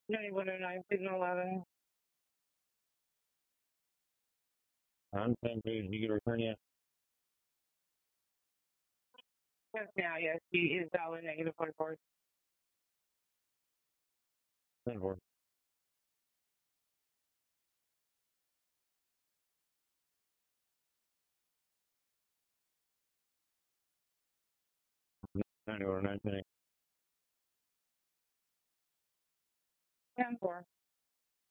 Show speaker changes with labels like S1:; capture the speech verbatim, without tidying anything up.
S1: ninety-one oh nine, signal eleven.
S2: On ten page, did you get a return yet?
S1: Yes, now, yes, he is dollar negative forty-four.
S2: ten four. ninety-one oh nine, ten eight.
S1: ten four.